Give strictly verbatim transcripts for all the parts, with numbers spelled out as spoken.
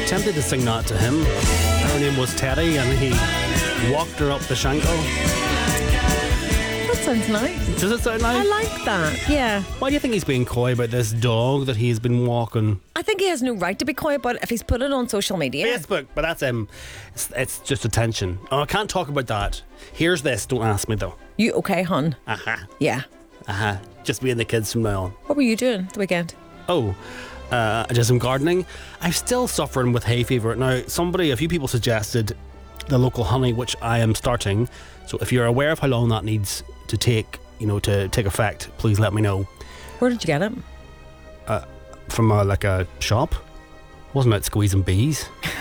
tempted to sing that to him. Her name was Teddy, and he walked her up the shankle. That sounds nice. Does it sound nice? I like that, yeah. Why do you think he's being coy about this dog that he's been walking? I think he has no right to be coy about it if he's put it on social media. Facebook, but that's him. It's, it's just attention. Oh, I can't talk about that. Here's this. Don't ask me though. You okay, hun? Uh huh. Yeah. Uh huh. Just me and the kids from now on. What were you doing the weekend? Oh, uh, I did some gardening. I'm still suffering with hay fever. Now, somebody, a few people suggested the local honey, which I am starting. So if you're aware of how long that needs to take, you know, to take effect, please let me know. Where did you get it? Uh, from a, like a shop. Wasn't it squeezing bees?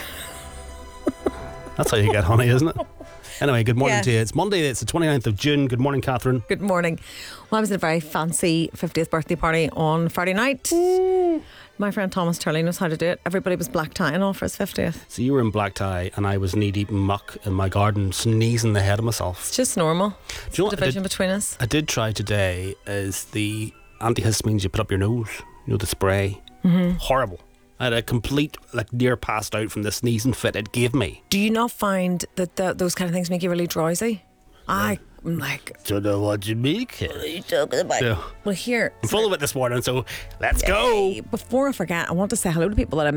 That's how you get honey, isn't it? Anyway, good morning Yes. to you. It's Monday, it's the twenty-ninth of June. Good morning, Catherine. Good morning. Well, I was at a very fancy fiftieth birthday party on Friday night. My friend Thomas Turley knows how to do it. Everybody was black tying off for his fiftieth. So you were in black tie and I was knee-deep in muck in my garden, sneezing the head of myself. It's just normal. Do you know what I Division did, between us. I did try today is the antihistamines you put up your nose. You know, the spray. Mm-hmm. Horrible. I had a complete, like, near passed out from the sneezing fit it gave me. Do you not find that the, those kind of things make you really drowsy? I, I'm like... Don't know what you mean, kid. What are you talking about? Yeah. Well, here... I'm full of it this morning, so let's go. Before I forget, I want to say hello to people that I